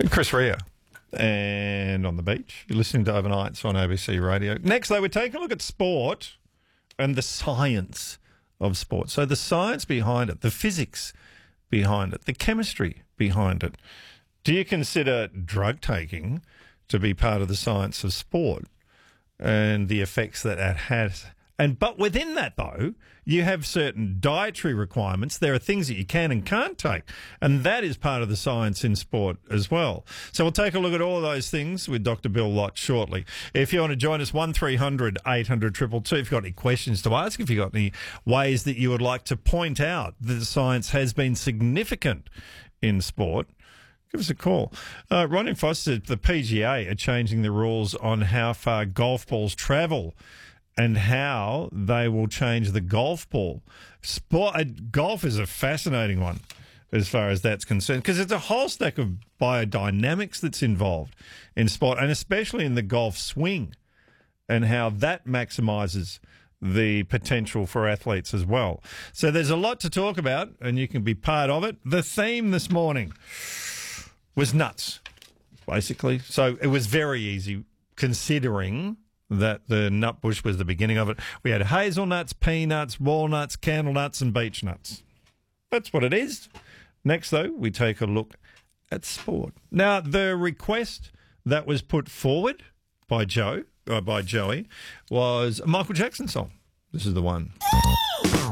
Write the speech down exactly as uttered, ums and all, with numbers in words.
Chris Rea. And on the beach, you're listening to Overnights on A B C Radio. Next, though, we're taking a look at sport and the science of sport. So the science behind it, the physics behind it, the chemistry behind it. Do you consider drug taking to be part of the science of sport and the effects that that has? And but within that, though, you have certain dietary requirements. There are things that you can and can't take, and that is part of the science in sport as well. So we'll take a look at all of those things with Doctor Bill Lott shortly. If you want to join us, one three hundred eight hundred two two two. If you've got any questions to ask, if you've got any ways that you would like to point out that the science has been significant in sport, give us a call. Uh, Ronnie Foster said the P G A are changing the rules on how far golf balls travel and how they will change the golf ball. Sport, uh, golf is a fascinating one as far as that's concerned, because it's a whole stack of biodynamics that's involved in sport, and especially in the golf swing, and how that maximises the potential for athletes as well. So there's a lot to talk about, and you can be part of it. The theme this morning was nuts, basically. So it was very easy, considering that the nut bush was the beginning of it. We had hazelnuts, peanuts, walnuts, candle nuts, and beech nuts. That's what it is. Next, though, we take a look at sport. Now, the request that was put forward by Joe, or by Joey, was a Michael Jackson song. This is the one.